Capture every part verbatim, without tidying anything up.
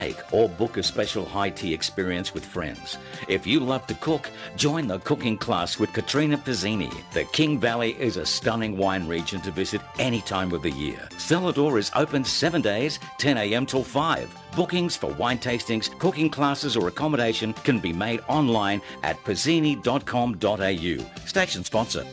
or book a special high tea experience with friends. If you love to cook, join the cooking class with Katrina Pizzini. The King Valley is a stunning wine region to visit any time of the year. Celador is open seven days, ten a.m. till five. Bookings for wine tastings, cooking classes or accommodation can be made online at pizzini dot com dot a u. Station sponsor.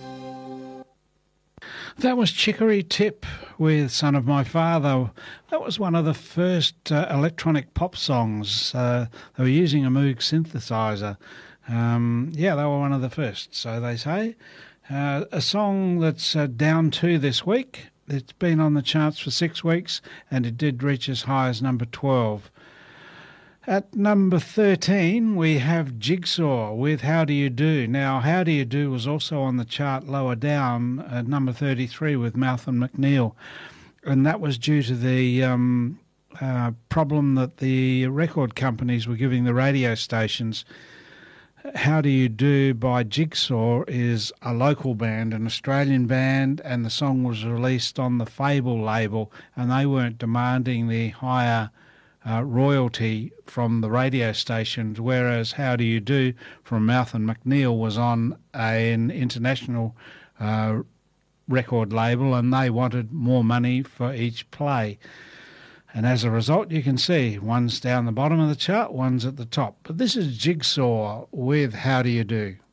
That was Chicory Tip with Son of My Father. That was one of the first uh, electronic pop songs. Uh, they were using a Moog synthesizer. Um, yeah, they were one of the first, so they say. Uh, a song that's uh, down two this week. It's been on the charts for six weeks, and it did reach as high as number twelve. At number thirteen, we have Jigsaw with How Do You Do. Now, How Do You Do was also on the chart lower down at number thirty-three with Malcolm McNeil, and that was due to the um, uh, problem that the record companies were giving the radio stations. How Do You Do by Jigsaw is a local band, an Australian band, and the song was released on the Fable label, and they weren't demanding the higher Uh, royalty from the radio stations, whereas How Do You Do from Malcolm McNeil was on a, an international uh, record label, and they wanted more money for each play. And as a result, you can see one's down the bottom of the chart, one's at the top. But this is Jigsaw with How Do You Do.